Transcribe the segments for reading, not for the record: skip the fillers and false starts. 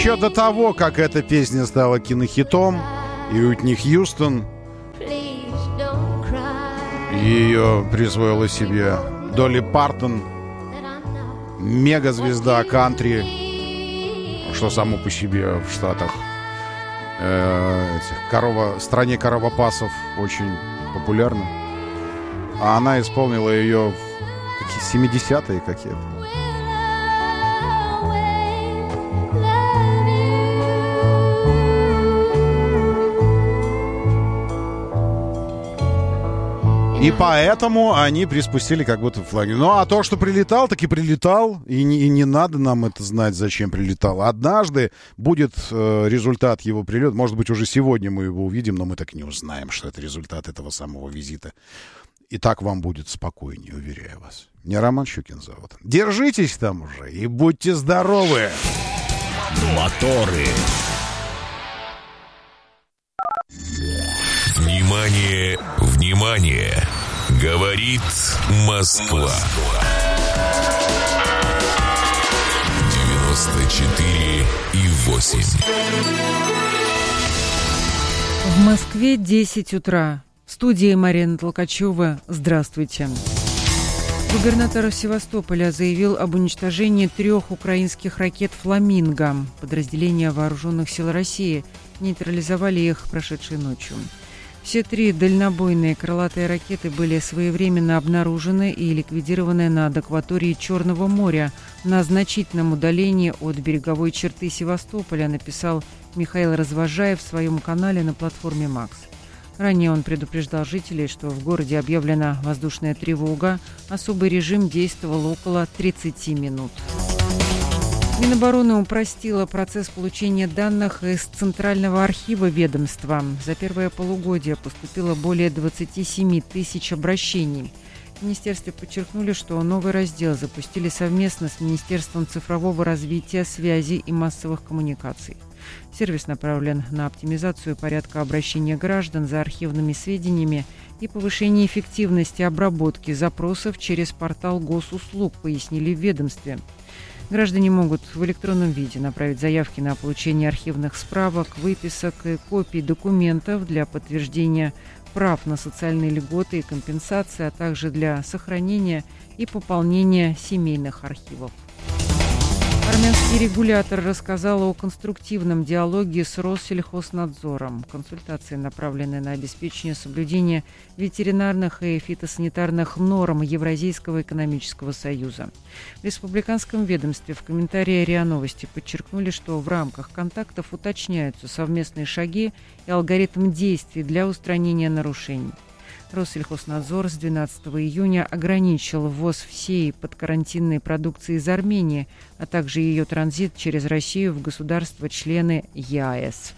Еще до того, как эта песня стала кинохитом, и Уитни Хьюстон ее присвоила себе Долли Партон, мегазвезда кантри, что само по себе в Штатах, стране коровопасов очень популярна. А она исполнила ее в 70-е какие-то. И поэтому они приспустили как будто флаги. Ну, а то, что прилетал, так и прилетал. И не надо нам это знать, зачем прилетал. Однажды будет результат его прилета. Может быть, уже сегодня мы его увидим, но мы так и не узнаем, что это результат этого самого визита. И так вам будет спокойнее, уверяю вас. Не Роман Щукин зовут. Держитесь там уже и будьте здоровы. Моторы. Внимание, внимание! Говорит Москва. 94,8. В Москве 10 утра. В студии Марина Толкачева. Здравствуйте. Губернатор Севастополя заявил об уничтожении 3 украинских ракет «Фламинго». Подразделения Вооруженных сил России нейтрализовали их прошедшей ночью. Все 3 дальнобойные крылатые ракеты были своевременно обнаружены и ликвидированы над акваторией Черного моря на значительном удалении от береговой черты Севастополя, написал Михаил Развожаев в своем канале на платформе «Макс». Ранее он предупреждал жителей, что в городе объявлена воздушная тревога. Особый режим действовал около 30 минут. Минобороны упростила процесс получения данных из Центрального архива ведомства. За первое полугодие поступило более 27 тысяч обращений. В министерстве подчеркнули, что новый раздел запустили совместно с Министерством цифрового развития, связи и массовых коммуникаций. Сервис направлен на оптимизацию порядка обращения граждан за архивными сведениями и повышение эффективности обработки запросов через портал госуслуг, пояснили в ведомстве. Граждане могут в электронном виде направить заявки на получение архивных справок, выписок и копий документов для подтверждения прав на социальные льготы и компенсации, а также для сохранения и пополнения семейных архивов. Армянский регулятор рассказал о конструктивном диалоге с Россельхознадзором. Консультации направлены на обеспечение соблюдения ветеринарных и фитосанитарных норм Евразийского экономического союза. В республиканском ведомстве в комментарии РИА Новости подчеркнули, что в рамках контактов уточняются совместные шаги и алгоритм действий для устранения нарушений. Россельхознадзор с 12 июня ограничил ввоз всей подкарантинной продукции из Армении, а также ее транзит через Россию в государства-члены ЕАЭС.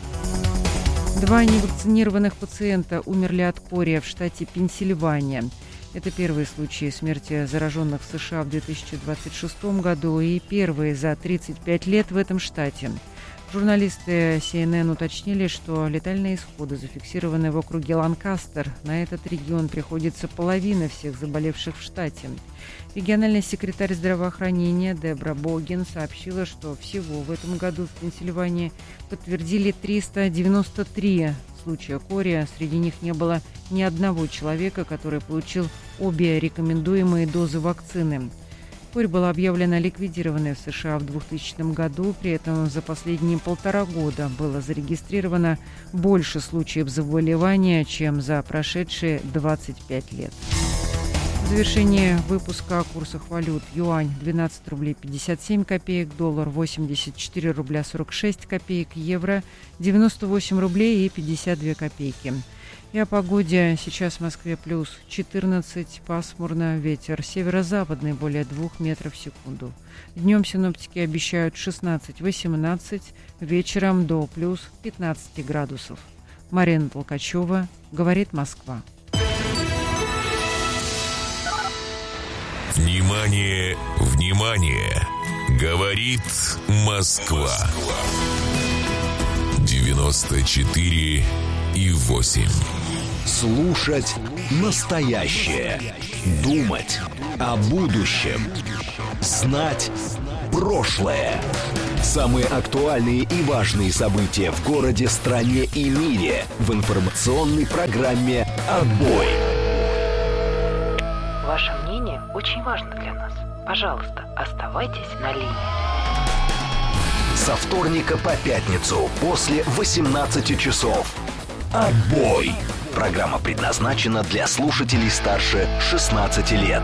2 невакцинированных пациента умерли от кория в штате Пенсильвания. Это первые случаи смерти зараженных в США в 2026 году и первые за 35 лет в этом штате. Журналисты CNN уточнили, что летальные исходы зафиксированы в округе Ланкастер. На этот регион приходится половина всех заболевших в штате. Региональный секретарь здравоохранения Дебра Богин сообщила, что всего в этом году в Пенсильвании подтвердили 393 случая кория. Среди них не было ни одного человека, который получил обе рекомендуемые дозы вакцины. Корь была объявлена ликвидированной в США в 2000 году. При этом за последние 1,5 года было зарегистрировано больше случаев заболевания, чем за прошедшие 25 лет. В завершение выпуска о курсах валют. Юань 12 рублей 57 копеек, доллар 84 рубля 46 копеек, евро 98 рублей и 52 копейки. И о погоде. Сейчас в Москве плюс 14, пасмурно, ветер северо-западный более 2 метров в секунду. Днем синоптики обещают 16-18, вечером до плюс 15 градусов. Марина Толкачева, говорит Москва. Внимание, внимание! Говорит Москва. 94,8. Слушать настоящее. Думать о будущем. Знать прошлое. Самые актуальные и важные события в городе, стране и мире в информационной программе «Отбой». Ваше мнение очень важно для нас. Пожалуйста, оставайтесь на линии. Со вторника по пятницу после 18 часов. «Отбой». Программа предназначена для слушателей старше 16 лет.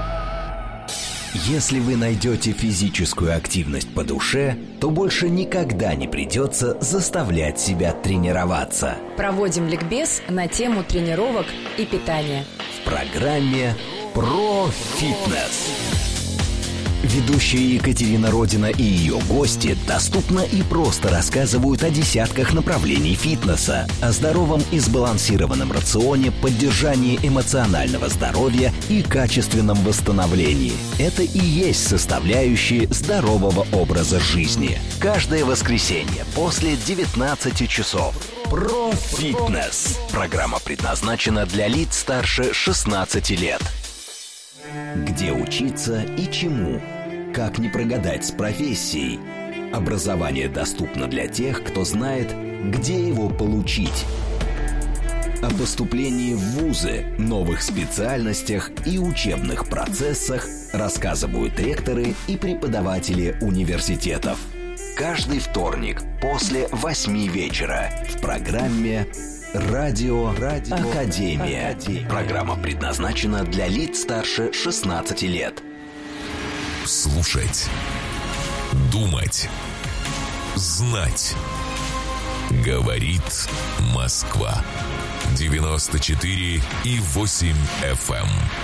Если вы найдете физическую активность по душе, то больше никогда не придется заставлять себя тренироваться. Проводим ликбез на тему тренировок и питания. В программе «Про фитнес». Ведущая Екатерина Родина и ее гости доступно и просто рассказывают о десятках направлений фитнеса, о здоровом и сбалансированном рационе, поддержании эмоционального здоровья и качественном восстановлении. Это и есть составляющие здорового образа жизни. Каждое воскресенье после 19 часов. Про фитнес. Программа предназначена для лиц старше 16 лет. Где учиться и чему? Как не прогадать с профессией? Образование доступно для тех, кто знает, где его получить. О поступлении в вузы, новых специальностях и учебных процессах рассказывают ректоры и преподаватели университетов. Каждый вторник после 8 вечера в программе «Радио Академия». Программа предназначена для лиц старше 16 лет. Слушать, думать, знать. Говорит Москва. 94,8 FM.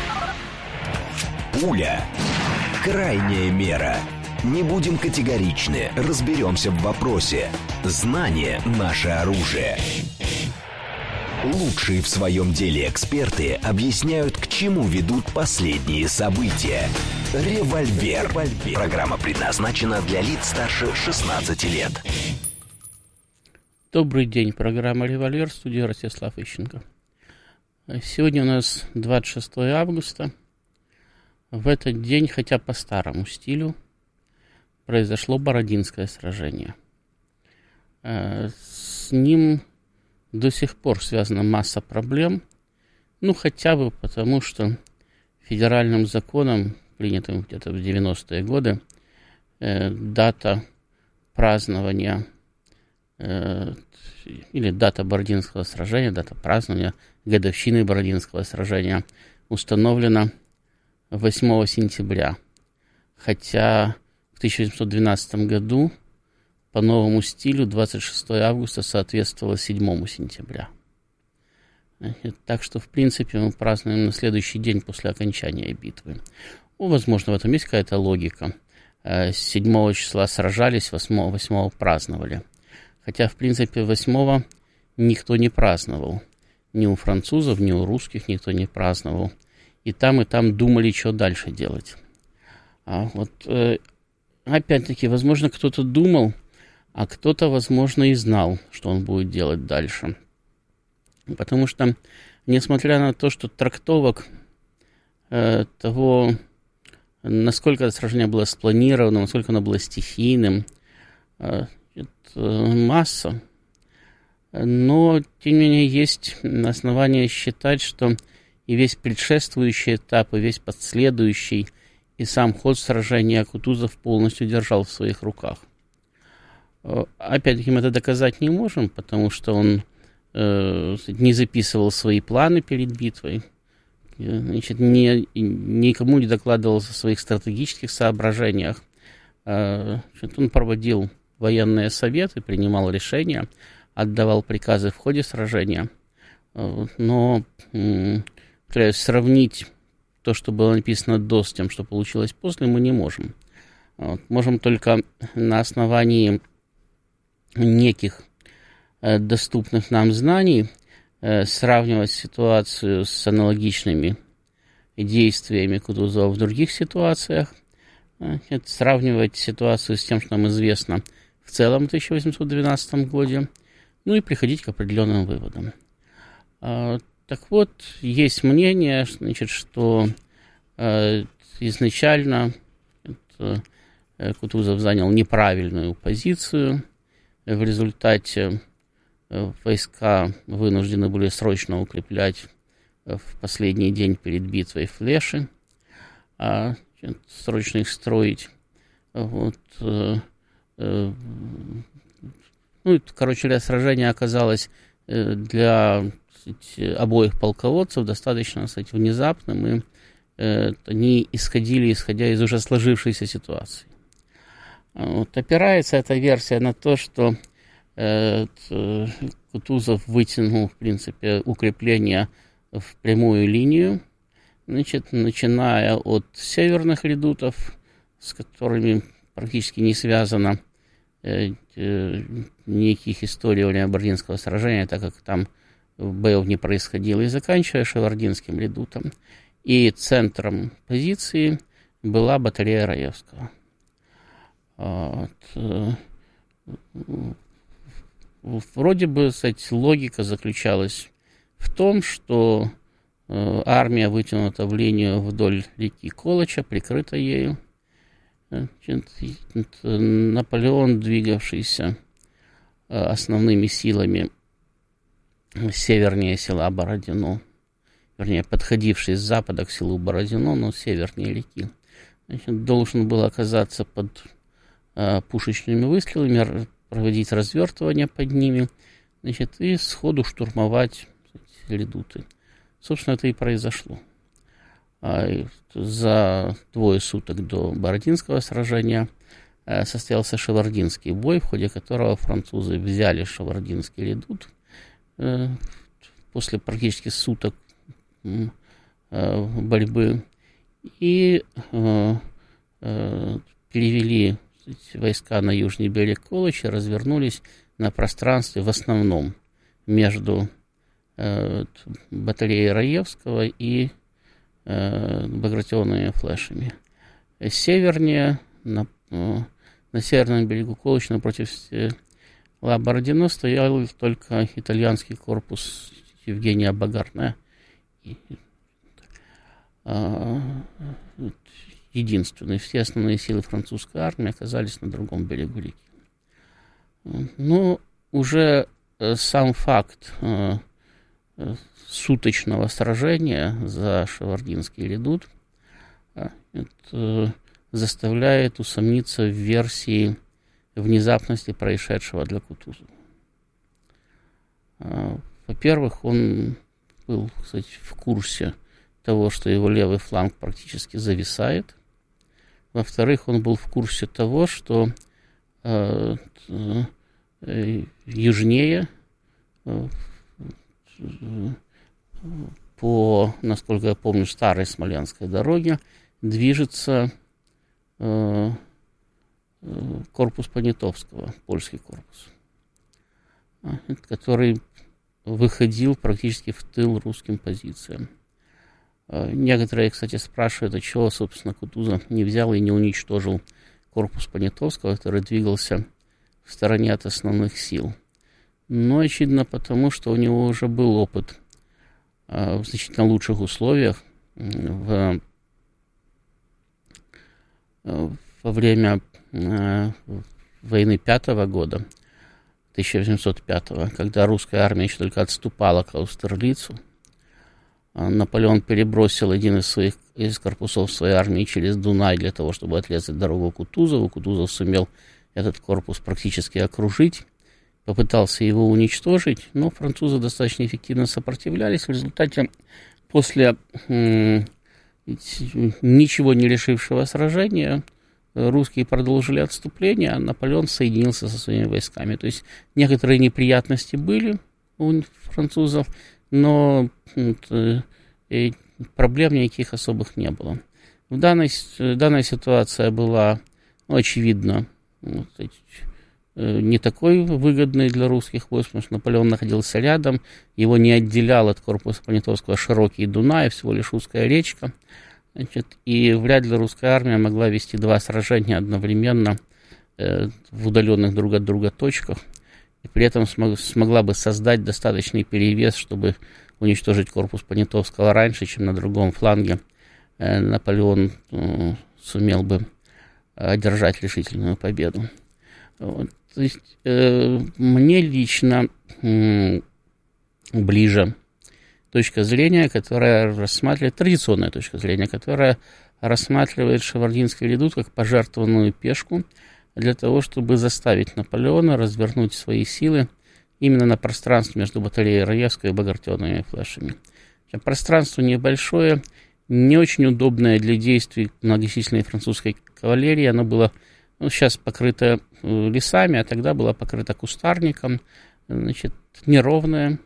Пуля. Крайняя мера. Не будем категоричны, разберемся в вопросе. Знание – наше оружие. Лучшие в своем деле эксперты объясняют, к чему ведут последние события. «Револьвер». Программа предназначена для лиц старше 16 лет. Добрый день. Программа «Револьвер», студия Ростислав Ищенко. Сегодня у нас 26 августа. В этот день, хотя по старому стилю, произошло Бородинское сражение. С ним до сих пор связана масса проблем, хотя бы потому, что федеральным законом, принятым где-то в 90-е годы, дата празднования или дата Бородинского сражения, дата празднования годовщины Бородинского сражения установлена 8 сентября, хотя в 1812 году по новому стилю 26 августа соответствовало 7 сентября. Так что, в принципе, мы празднуем на следующий день после окончания битвы. Возможно, в этом есть какая-то логика. 7 числа сражались, 8 праздновали. Хотя, в принципе, 8 никто не праздновал. Ни у французов, ни у русских никто не праздновал. И там думали, что дальше делать. Опять-таки, возможно, кто-то думал, а кто-то, возможно, и знал, что он будет делать дальше. Потому что, несмотря на то, что трактовок того, насколько это сражение было спланировано, насколько оно было стихийным, масса. Но, тем не менее, есть основания считать, что и весь предшествующий этап, и весь последующий, и сам ход сражения Кутузов полностью держал в своих руках. Опять-таки мы это доказать не можем, потому что он не записывал свои планы перед битвой, никому не докладывал о своих стратегических соображениях. Он проводил военные советы, принимал решения, отдавал приказы в ходе сражения. Но сравнить то, что было написано до, с тем, что получилось после, мы не можем. Можем только на основании неких доступных нам знаний сравнивать ситуацию с аналогичными действиями Кутузова в других ситуациях, сравнивать ситуацию с тем, что нам известно в целом в 1812 году, и приходить к определенным выводам. Так вот, есть мнение, что изначально Кутузов занял неправильную позицию. В результате войска вынуждены были срочно укреплять в последний день перед битвой флеши, срочно их строить. Сражение оказалось для обоих полководцев достаточно, внезапным, и они исходя из уже сложившейся ситуации. Опирается эта версия на то, что Кутузов вытянул, в принципе, укрепление в прямую линию, начиная от северных редутов, с которыми практически не связано никаких историй Леобардинского сражения, так как там боев не происходило, и заканчивая Шевардинским редутом. И центром позиции была батарея Раевского. Вроде бы, логика заключалась в том, что армия вытянута в линию вдоль реки Колыча, прикрыта ею. Наполеон, двигавшийся основными силами севернее села Бородино, вернее, подходивший с запада к селу Бородино, но севернее реки, должен был оказаться под пушечными выстрелами, проводить развертывание под ними, и сходу штурмовать редуты. Собственно, это и произошло. За 2 суток до Бородинского сражения состоялся Шевардинский бой, в ходе которого французы взяли Шевардинский редут. После практически суток борьбы и перевели войска на южный берег Колыча, развернулись на пространстве в основном между батареей Раевского и багратионными флешами. Севернее, на северном берегу Колыча, напротив села Бородино, стоял только итальянский корпус Евгения Багарне. Единственные. Все основные силы французской армии оказались на другом берегу реки. Но уже сам факт суточного сражения за Шевардинский редут заставляет усомниться в версии внезапности происшедшего для Кутузова. Во-первых, он был, кстати, в курсе того, что его левый фланг практически зависает. Во-вторых, он был в курсе того, что южнее по, насколько я помню, старой Смоленской дороге движется корпус Понятовского, польский корпус, который выходил практически в тыл русским позициям. Некоторые, кстати, спрашивают, от чего, собственно, Кутузов не взял и не уничтожил корпус Понятовского, который двигался в стороне от основных сил. Но, очевидно, потому что у него уже был опыт в значительно лучших условиях во время войны 5-го года, 1805-го, когда русская армия еще только отступала к Аустерлицу. Наполеон перебросил один из корпусов своей армии через Дунай для того, чтобы отрезать дорогу Кутузову. Кутузов сумел этот корпус практически окружить, попытался его уничтожить, но французы достаточно эффективно сопротивлялись. В результате, после ничего не решившего сражения, русские продолжили отступление, а Наполеон соединился со своими войсками. То есть некоторые неприятности были у французов, но проблем никаких особых не было. Данная ситуация была, очевидно, не такой выгодной для русских войск, потому что Наполеон находился рядом, его не отделял от корпуса Понятовского широкий Дунай, всего лишь узкая речка. И вряд ли русская армия могла вести 2 сражения одновременно в удаленных друг от друга точках, и при этом смогла бы создать достаточный перевес, чтобы уничтожить корпус Понятовского раньше, чем на другом фланге Наполеон сумел бы одержать решительную победу. Вот. То есть мне лично ближе точка зрения, которая рассматривает, традиционная точка зрения, которая рассматривает Шевардинский редут как пожертвованную пешку для того, чтобы заставить Наполеона развернуть свои силы именно на пространстве между батареей Раевской и Багратионовыми флешами. Пространство небольшое, не очень удобное для действий многочисленной французской кавалерии. Оно было сейчас покрыто лесами, а тогда было покрыто кустарником, значит, неровное,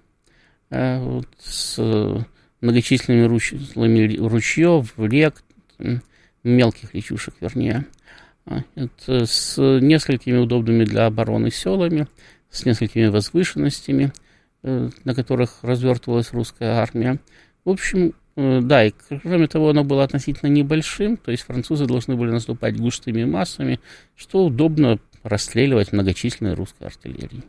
с многочисленными руслами ручьев, рек, мелких речушек, вернее, с несколькими удобными для обороны селами, с несколькими возвышенностями, на которых развертывалась русская армия. В общем, да, и кроме того, оно было относительно небольшим, то есть французы должны были наступать густыми массами, что удобно расстреливать многочисленной русской артиллерии.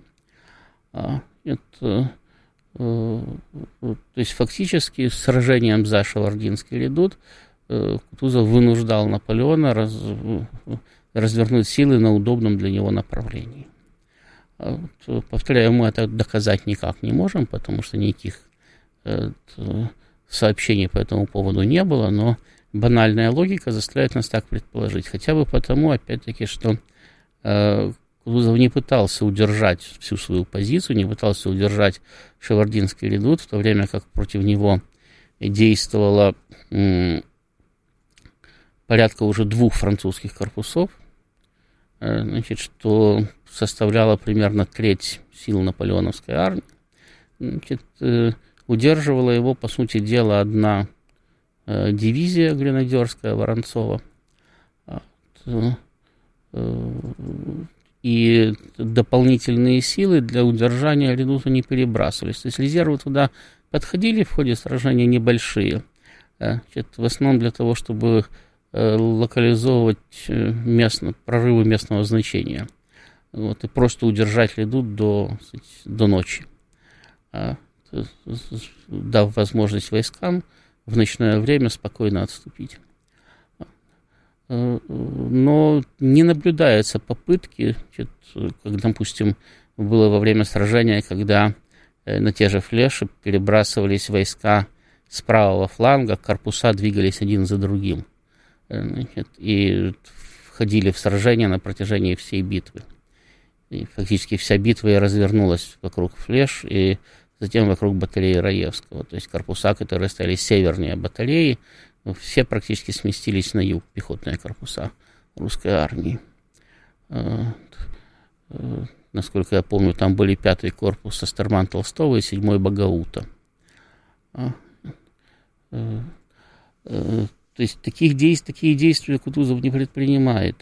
То есть фактически сражением за Шевардинский редут Кутузов вынуждал Наполеона развернуть силы на удобном для него направлении. Повторяю, мы это доказать никак не можем, потому что никаких сообщений по этому поводу не было, но банальная логика заставляет нас так предположить. Хотя бы потому, опять-таки, что Кутузов не пытался удержать всю свою позицию, не пытался удержать Шевардинский редут, в то время как против него действовало порядка уже 2 французских корпусов, значит, что составляло примерно треть сил наполеоновской армии. Значит, удерживала его, по сути дела, одна дивизия гренадерская Воронцова. И дополнительные силы для удержания редута не перебрасывались. То есть резервы туда подходили в ходе сражения небольшие. Значит, в основном для того, чтобы локализовывать прорывы местного значения. Вот, и просто удержать редут до ночи. Дав возможность войскам в ночное время спокойно отступить. Но не наблюдается попытки, как, допустим, было во время сражения, когда на те же флеши перебрасывались войска с правого фланга, корпуса двигались один за другим, значит, и входили в сражение на протяжении всей битвы. И фактически вся битва и развернулась вокруг флеш и затем вокруг батареи Раевского. То есть корпуса, которые стояли севернее батареи, все практически сместились на юг, пехотные корпуса русской армии. Насколько я помню, там были 5-й корпус Астерман Толстого и 7-й Багаута. То есть такие действия Кутузов не предпринимает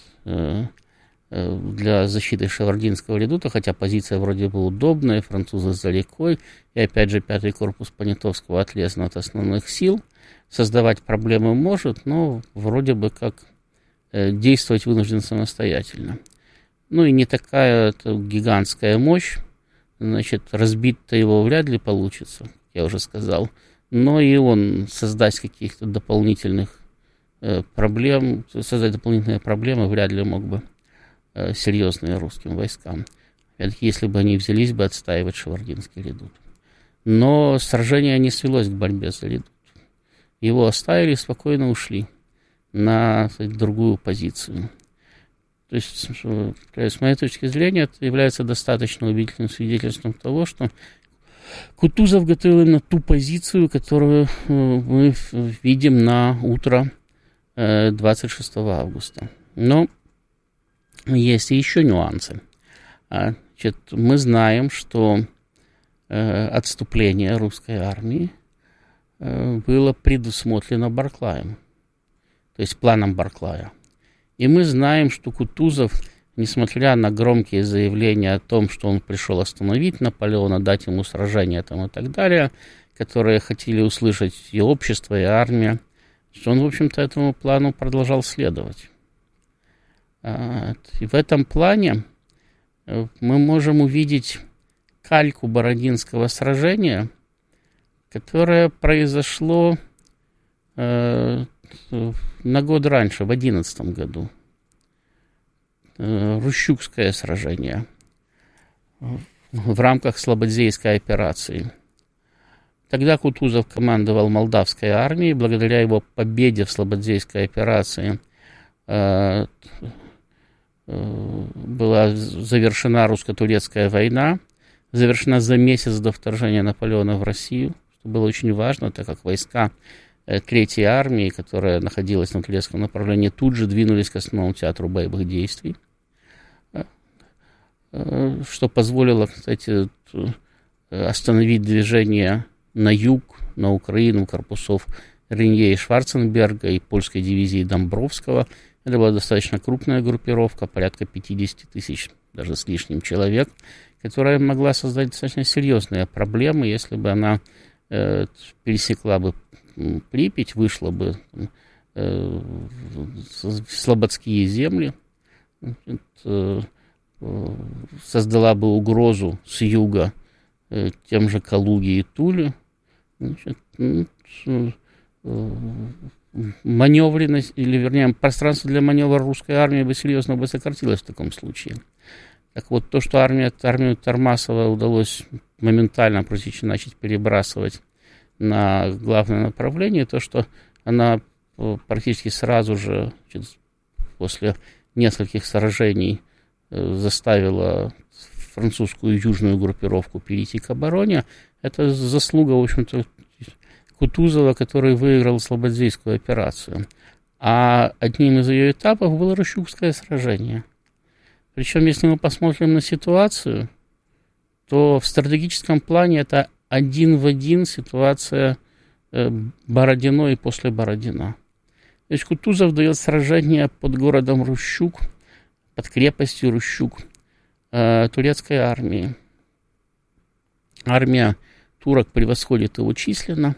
для защиты Шевардинского редута, хотя позиция вроде бы удобная, французы за рекой, и опять же 5-й корпус Понятовского отрезан от основных сил. Создавать проблемы может, но вроде бы как действовать вынужден самостоятельно. Ну и не такая гигантская мощь, значит, разбить-то его вряд ли получится, я уже сказал, но и он создать каких-то дополнительных проблем, создать дополнительные проблемы вряд ли мог бы серьезные русским войскам, если бы они взялись бы отстаивать Шевардинский редут. Но сражение не свелось к борьбе за редут. Его оставили и спокойно ушли на другую позицию. То есть, с моей точки зрения, это является достаточно убедительным свидетельством того, что Кутузов готовил именно ту позицию, которую мы видим на утро 26 августа. Но есть и еще нюансы. Значит, мы знаем, что отступление русской армии было предусмотрено Барклаем, то есть планом Барклая. И мы знаем, что Кутузов, несмотря на громкие заявления о том, что он пришел остановить Наполеона, дать ему сражение там, и так далее, которые хотели услышать и общество, и армия, что он, в общем-то, этому плану продолжал следовать. И в этом плане мы можем увидеть кальку Бородинского сражения, которое произошло на год раньше, в 2011 году. Рущукское сражение в рамках Слободзейской операции. Тогда Кутузов командовал Молдавской армией. Благодаря его победе в Слободзейской операции была завершена русско-турецкая война, завершена за месяц до вторжения Наполеона в Россию, что было очень важно, так как войска Третьей армии, которая находилась на турецком направлении, тут же двинулись к основному театру боевых действий, что позволило, кстати, остановить движение на юг, на Украину, корпусов Ренье и Шварценберга и польской дивизии Домбровского. Это была достаточно крупная группировка, порядка 50 тысяч, даже с лишним человек, которая могла создать достаточно серьезные проблемы, если бы она пересекла бы Припять, вышла бы в слободские земли, создала бы угрозу с юга тем же Калуге и Туле. Маневренность, или вернее, пространство для маневра русской армии бы серьезно бы сократилось в таком случае. Так вот, то, что армию Тармасова удалось моментально практически начать перебрасывать на главное направление, то, что она практически сразу же, после нескольких сражений, заставила французскую южную группировку перейти к обороне, это заслуга, в общем-то, Кутузова, который выиграл Слободзейскую операцию. А одним из ее этапов было Рущукское сражение. Причем, если мы посмотрим на ситуацию, то в стратегическом плане это один в один ситуация Бородино и после Бородина. То есть Кутузов дает сражение под городом Рущук, под крепостью Рущук, турецкой армии. Армия турок превосходит его численно.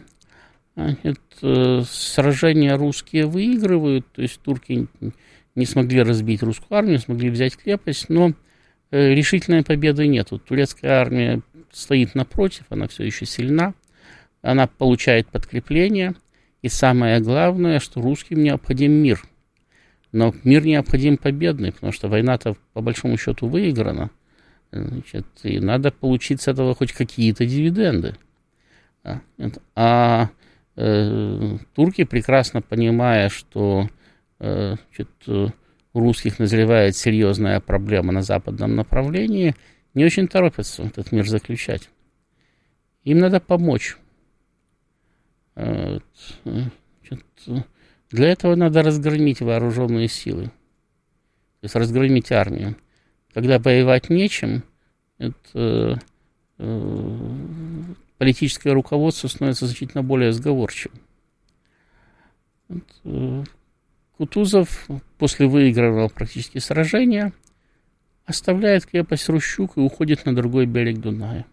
Сражения русские выигрывают, то есть турки не смогли разбить русскую армию, смогли взять крепость, но решительной победы нет. Турецкая армия стоит напротив, она все еще сильна, она получает подкрепление, и самое главное, что русским необходим мир. Но мир необходим победный, потому что война-то по большому счету выиграна, и надо получить с этого хоть какие-то дивиденды. Турки, прекрасно понимая, что у русских назревает серьезная проблема на западном направлении, не очень торопятся этот мир заключать. Им надо помочь. Для этого надо разгромить вооруженные силы, то есть разгромить армию. Когда воевать нечем, политическое руководство становится значительно более сговорчивым. Кутузов после выигранного практически сражения оставляет крепость Рущук и уходит на другой берег Дуная,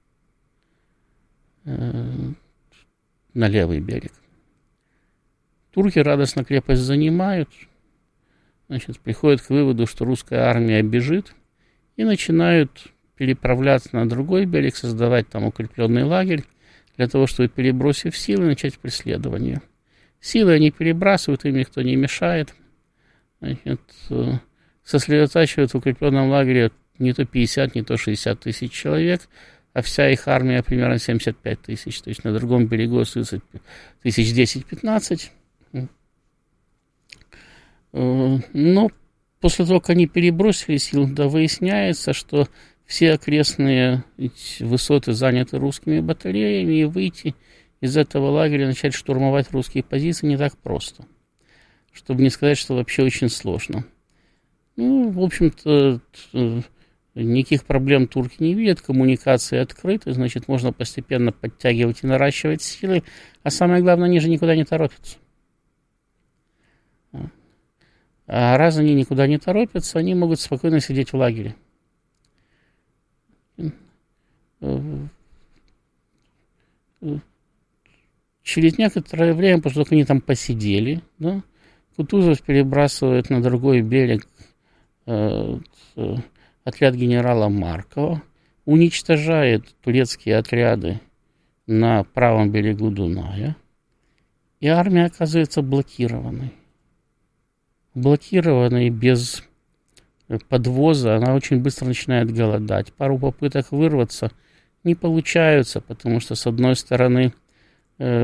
на левый берег. Турки радостно крепость занимают, приходят к выводу, что русская армия бежит, и начинают переправляться на другой берег, создавать там укрепленный лагерь, для того, чтобы, перебросив силы, начать преследование. Силы они перебрасывают, им никто не мешает. Сосредотачивают в укрепленном лагере не то 50, не то 60 тысяч человек, а вся их армия примерно 75 тысяч. То есть на другом берегу остается тысяч 10-15. Но после того, как они перебросили силы, да, выясняется, что все окрестные высоты заняты русскими батареями, и выйти из этого лагеря, начать штурмовать русские позиции не так просто. Чтобы не сказать, что вообще очень сложно. В общем-то, никаких проблем турки не видят, коммуникации открыты, значит, можно постепенно подтягивать и наращивать силы, а самое главное, они же никуда не торопятся. А раз они никуда не торопятся, они могут спокойно сидеть в лагере. Через некоторое время, после того, как они там посидели, да, Кутузов перебрасывает на другой берег отряд генерала Маркова, уничтожает турецкие отряды на правом берегу Дуная, и армия оказывается блокированной. Блокированной без подвоза, она очень быстро начинает голодать. Пару попыток вырваться не получаются, потому что, с одной стороны,